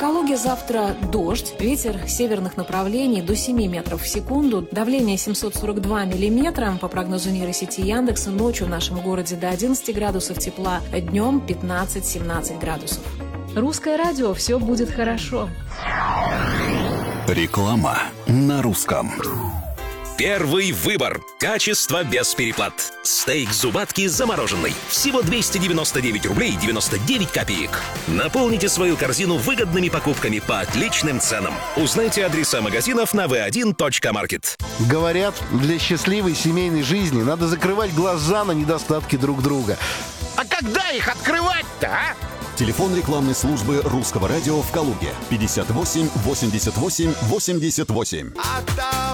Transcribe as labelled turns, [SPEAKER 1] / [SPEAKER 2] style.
[SPEAKER 1] Калуге завтра дождь, ветер северных направлений до 7 метров в секунду, давление 742 миллиметра, по прогнозу нейросети Яндекса, ночью в нашем городе до 11 градусов тепла, днем 15-17 градусов. Русское радио, все будет хорошо.
[SPEAKER 2] Реклама на русском.
[SPEAKER 3] Первый выбор. Качество без переплат. Стейк Зубатки замороженный. Всего 299 рублей 99 копеек. Наполните свою корзину выгодными покупками по отличным ценам. Узнайте адреса магазинов на v1.market.
[SPEAKER 4] Говорят, для счастливой семейной жизни надо закрывать глаза на недостатки друг друга. А когда их открывать-то, а?
[SPEAKER 2] Телефон рекламной службы Русского радио в Калуге. 58 88 88.